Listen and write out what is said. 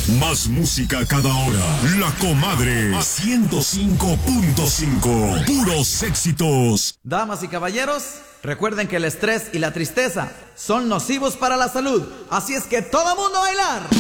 Más música cada hora. La Comadre 105.5. Puros éxitos. Damas y caballeros, recuerden que el estrés y la tristeza son nocivos para la salud. Así es que todo mundo a bailar.